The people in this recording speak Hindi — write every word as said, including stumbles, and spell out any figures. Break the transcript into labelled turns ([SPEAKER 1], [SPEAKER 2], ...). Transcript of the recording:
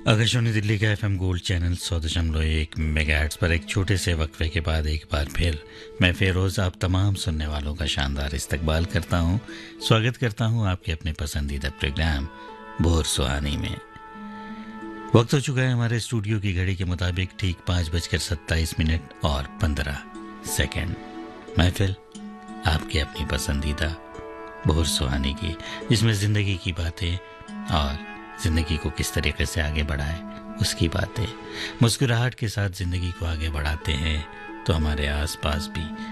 [SPEAKER 1] आकाशवाणी दिल्ली का एफएम गोल्ड चैनल सौ दशमलव एक मेगाहर्ट्ज़ पर एक छोटे से वक्फे के बाद एक बार फिर मैं फेरोज़ आप तमाम सुनने वालों का शानदार इस्तकबाल करता हूं, स्वागत करता हूं आपके अपने पसंदीदा प्रोग्राम भोर सुहानी में। वक्त हो चुका है हमारे स्टूडियो की घड़ी के मुताबिक ठीक पाँच बजकर सत्ताईस मिनट और पंद्रह सेकेंड। महफिल आपकी अपनी पसंदीदा भोर सुहानी की, जिसमें ज़िंदगी की बातें और ज़िंदगी को किस तरीके से आगे बढ़ाए उसकी बातें। मुस्कुराहट के साथ ज़िंदगी को आगे बढ़ाते हैं तो हमारे आसपास भी